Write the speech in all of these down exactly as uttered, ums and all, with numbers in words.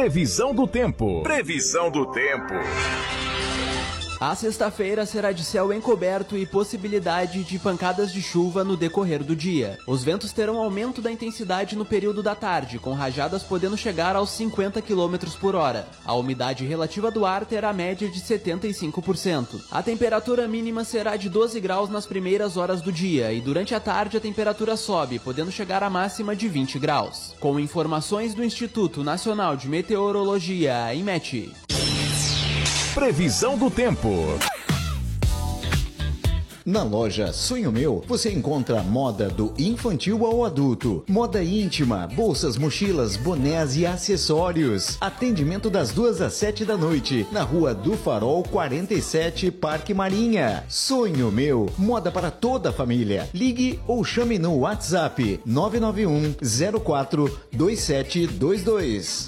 Previsão do tempo. Previsão do tempo. A sexta-feira será de céu encoberto e possibilidade de pancadas de chuva no decorrer do dia. Os ventos terão aumento da intensidade no período da tarde, com rajadas podendo chegar aos cinquenta quilômetros por hora. A umidade relativa do ar terá média de setenta e cinco por cento. A temperatura mínima será de doze graus nas primeiras horas do dia e durante a tarde a temperatura sobe, podendo chegar à máxima de vinte graus. Com informações do Instituto Nacional de Meteorologia, INMET. Previsão do tempo. Na loja Sonho Meu, você encontra moda do infantil ao adulto, moda íntima, bolsas, mochilas, bonés e acessórios. Atendimento das duas às sete da noite, na Rua do Farol quarenta e sete, Parque Marinha. Sonho Meu, moda para toda a família. Ligue ou chame no WhatsApp nove nove um zero quatro dois sete dois dois.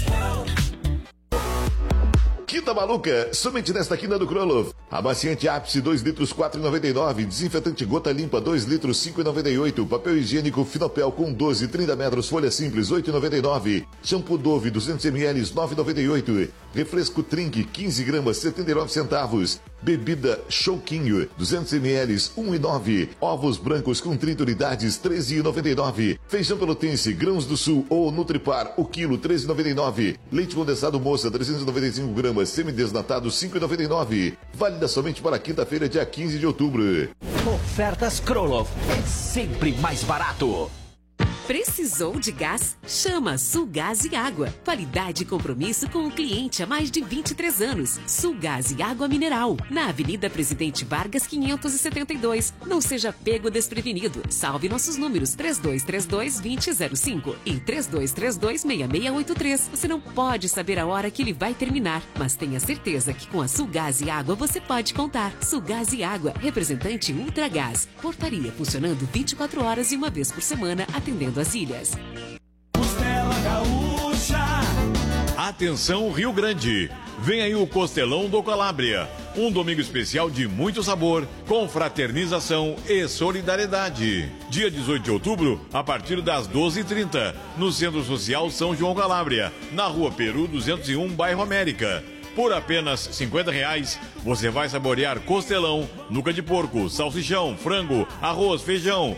Quinta Maluca, somente nesta quina do Krolov. Amaciante ápice dois litros quatro reais e noventa e nove centavos. Desinfetante gota limpa dois litros cinco reais e noventa e oito centavos. Papel higiênico Finopel com doze e trinta metros, folha simples oito reais e noventa e nove centavos. Shampoo Dove duzentos mililitros nove reais e noventa e oito centavos. Refresco Trink quinze gramas setenta e nove centavos. Bebida Choquinho duzentos mililitros um real e nove centavos. Ovos brancos com trinta unidades treze reais e noventa e nove centavos. Feijão pelotense Grãos do Sul ou Nutripar o quilo treze reais e noventa e nove centavos. Leite condensado Moça trezentos e noventa e cinco gramas semidesnatado cinco reais e noventa e nove centavos. Válida somente para quinta-feira, dia quinze de outubro. Ofertas Krolov é sempre mais barato. Precisou de gás? Chama Sulgás e Água. Qualidade e compromisso com o cliente há mais de vinte e três anos. Sulgás e Água Mineral. Na Avenida Presidente Vargas, quinhentos e setenta e dois. Não seja pego desprevenido. Salve nossos números três dois três dois, dois zero zero cinco e três dois três dois, seis seis oito três. Você não pode saber a hora que ele vai terminar, mas tenha certeza que com a Sulgás e Água você pode contar. Sulgás e Água, representante Ultragás. Portaria funcionando vinte e quatro horas e uma vez por semana, atendendo as ilhas. Costela Gaúcha. Atenção Rio Grande, vem aí o Costelão do Calábria, um domingo especial de muito sabor, confraternização e solidariedade. Dia dezoito de outubro, a partir das doze e trinta, no Centro Social São João Calábria, na Rua Peru duzentos e um, bairro América. Por apenas cinquenta reais, você vai saborear costelão, nuca de porco, salsichão, frango, arroz, feijão,